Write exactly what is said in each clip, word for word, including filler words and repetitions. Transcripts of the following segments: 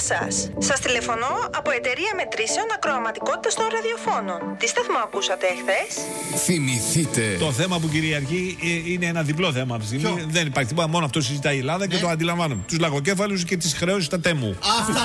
σας. Σας τηλεφωνώ από εταιρεία μετρήσεων ακροαματικότητας των ραδιοφώνων. Τι σταθμό ακούσατε εχθές? Θυμηθείτε. Το θέμα που κυριαρχεί είναι ένα διπλό θέμα αυτή τη στιγμή. Δεν υπάρχει τίποτα. Μόνο αυτό συζητάει η Ελλάδα και Ναι. το αντιλαμβάνομαι. Τους λαγοκέφαλους και τις χρεώσεις στα τέμου. Αυτά.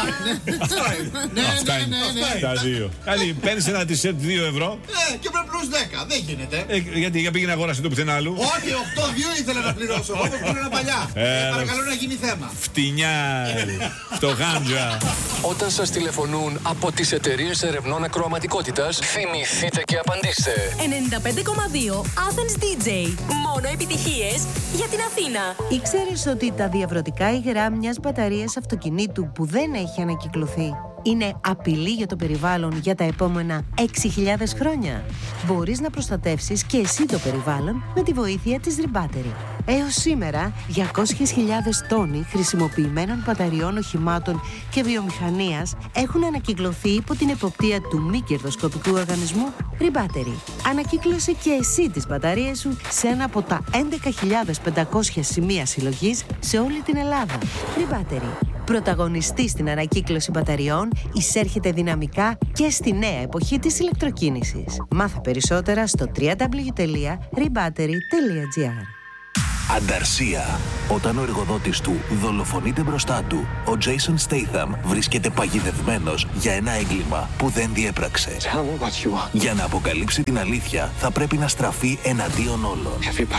Ναι, Αυτά ναι, είναι. ναι, ναι. Τα δύο. Δηλαδή παίρνεις ένα τισέρτ δύο ευρώ. Ναι, και πρέπει πλούς δέκα. Δεν γίνεται. Ε, γιατί για πήγαινε να αγοράσει το πουθενά άλλου. Όχι, οκτώ δύο ήθελα να πληρώσω. Όπως πλήρωνα παλιά. Ε, Ε, Παρακαλώ να γίνει θέμα. Φτηνιά. Στο γάντζα. Όταν σας τηλεφωνούν από τις εταιρείες ερευνών ακροαματικότητας, θυμηθείτε και απαντήστε. ενενήντα πέντε κόμμα δύο Athens ντι τζέι. Μόνο επιτυχίες για την Αθήνα. Ήξερες ότι τα διαβρωτικά υγρά μιας μπαταρίας αυτοκινήτου που δεν έχει ανακυκλωθεί είναι απειλή για το περιβάλλον για τα επόμενα έξι χιλιάδες χρόνια? Μπορείς να προστατεύσεις και εσύ το περιβάλλον με τη βοήθεια της Rebattery. Έως σήμερα, διακόσιες χιλιάδες τόνοι χρησιμοποιημένων μπαταριών οχημάτων και βιομηχανίας έχουν ανακυκλωθεί υπό την εποπτεία του μη κερδοσκοπικού οργανισμού Rebattery. Ανακύκλωσε και εσύ τις μπαταρίες σου σε ένα από τα έντεκα χιλιάδες πεντακόσια σημεία συλλογής σε όλη την Ελλάδα. Rebattery. Πρωταγωνιστής στην ανακύκλωση μπαταριών, εισέρχεται δυναμικά και στη νέα εποχή της ηλεκτροκίνησης. Μάθε περισσότερα στο double-u double-u double-u τελεία rebattery τελεία gr. Ανταρσία. Όταν ο εργοδότης του δολοφονείται μπροστά του, ο Jason Statham βρίσκεται παγιδευμένος για ένα έγκλημα που δεν διέπραξε. Για να αποκαλύψει την αλήθεια, θα πρέπει να στραφεί εναντίον όλων.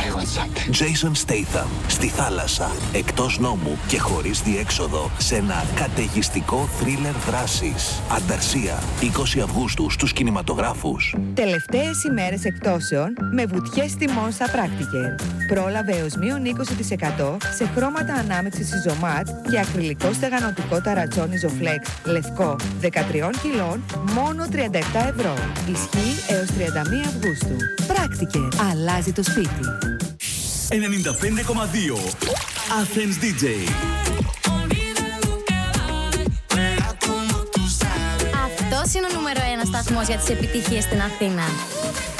Jason Statham, στη θάλασσα, εκτός νόμου και χωρίς διέξοδο, σε ένα καταιγιστικό θρίλερ δράσης. Ανταρσία, είκοσι Αυγούστου στους κινηματογράφους. Τελευταίες ημέρες εκπτώσεων με βουτιές τιμών στα Practiker. Πρόλαβε έως μείον είκοσι τοις εκατό σε χρώματα ανάμειξης Ιζωμάτ και ακριλικό στεγανοτικό ταρατσόν Ιζοφλέξ λευκό δεκατρία κιλών μόνο τριάντα επτά ευρώ. Ισχύει έως τριάντα μία Αυγούστου. Practiker. Αλλάζει το σπίτι. ενενήντα πέντε κόμμα δύο Athens ντι τζέι. Αυτός είναι ο νούμερο ένα σταθμός για τις επιτυχίες στην Αθήνα.